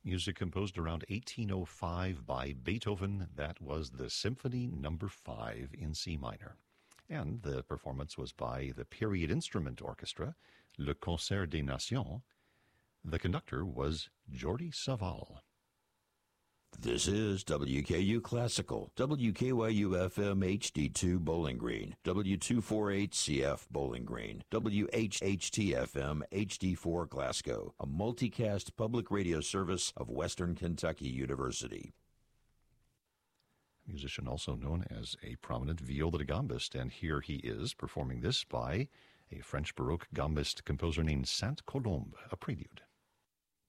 Music composed around 1805 by Beethoven. That was the Symphony No. 5 in C minor. And the performance was by the Period Instrument Orchestra, Le Concert des Nations. The conductor was Jordi Savall. This is WKU Classical, WKYU-FM HD2 Bowling Green, W248CF Bowling Green, WHHT-FM HD4 Glasgow, a multicast public radio service of Western Kentucky University. A musician also known as a prominent viola da gambist, and here he is performing this by a French Baroque gambist composer named Saint-Colombe, a prelude.